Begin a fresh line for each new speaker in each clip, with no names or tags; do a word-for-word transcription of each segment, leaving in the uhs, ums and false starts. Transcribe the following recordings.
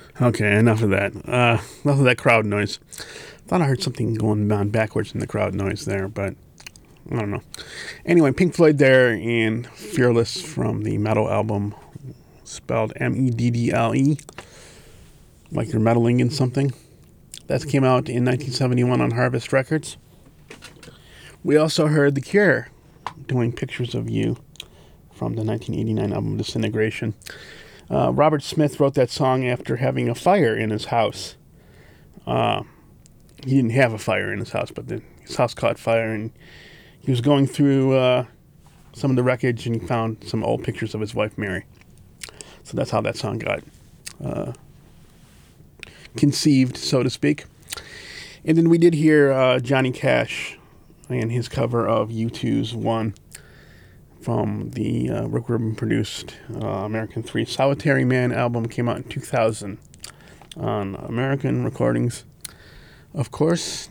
Okay, enough of that. Uh, enough of that crowd noise. Thought I heard something going on backwards in the crowd noise there, but I don't know. Anyway, Pink Floyd there and Fearless from the Metal album, spelled M E D D L E, like they're meddling in something. That came out in nineteen seventy-one on Harvest Records. We also heard The Cure doing Pictures of You from the nineteen eighty-nine album Disintegration. Uh, Robert Smith wrote that song after having a fire in his house. Uh, he didn't have a fire in his house, but the, his house caught fire, and he was going through uh, some of the wreckage and he found some old pictures of his wife, Mary. So that's how that song got uh, conceived, so to speak. And then we did hear uh, Johnny Cash and his cover of U two's One from the uh, Rick Rubin produced uh, American three Solitary Man album. Came out in two thousand on American Recordings, of course.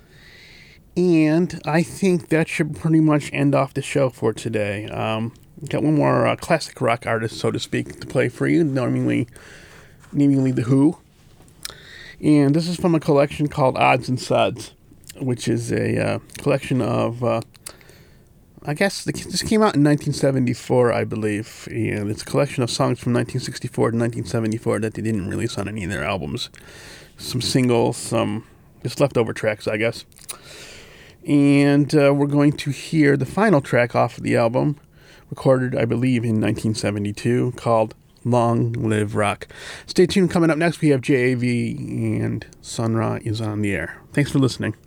And I think that should pretty much end off the show for today. Um, got one more uh, classic rock artist, so to speak, to play for you, namely, namely The Who. And this is from a collection called Odds and Sods, which is a uh, collection of, uh, I guess the, this came out in nineteen seventy-four, I believe, and it's a collection of songs from nineteen sixty-four to nineteen seventy-four that they didn't release on any of their albums. Some singles, some just leftover tracks, I guess. And uh, we're going to hear the final track off of the album, recorded, I believe, in nineteen seventy-two, called Long Live Rock. Stay tuned. Coming up next, we have J A V and Sun Ra is on the air. Thanks for listening.